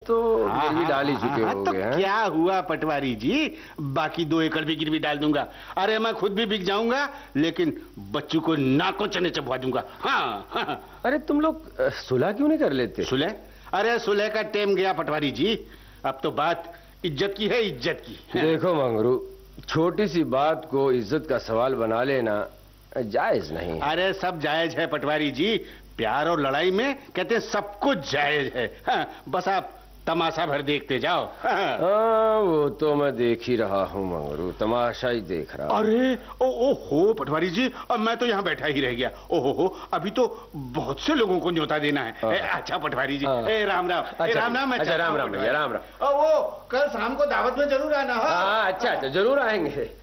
तो गिरवी डाल ही चुके तो होंगे। क्या हुआ पटवारी जी, बाकी 2 एकड़ भी गिरवी डाल दूंगा। अरे मैं खुद भी बिक जाऊंगा, लेकिन बच्चू को नाकों चने चबवा दूंगा। हाँ। अरे तुम लोग सुलह क्यों नहीं कर लेते? सुलह? अरे सुलह का टेम गया पटवारी जी। अब तो बात इज्जत की है, इज्जत की। देखो मंगरू, छोटी सी बात को इज्जत का सवाल बना लेना जायज नहीं। अरे सब जायज है पटवारी जी, प्यार और लड़ाई में कहते हैं सब कुछ जायज है। हाँ, बस आप तमाशा भर देखते जाओ। हाँ, वो तो मैं देख ही रहा हूँ मंगरू, तमाशा ही देख रहा हूँ। अरे ओ हो पटवारी जी, अब मैं तो यहाँ बैठा ही रह गया। हो, अभी तो बहुत से लोगों को न्योता देना है। अच्छा पटवारी जी, राम राम। अच्छा, राम राम। अच्छा, राम राम भैया, राम राम। वो कल शाम को दावत में जरूर आना। हाँ, अच्छा, जरूर आएंगे।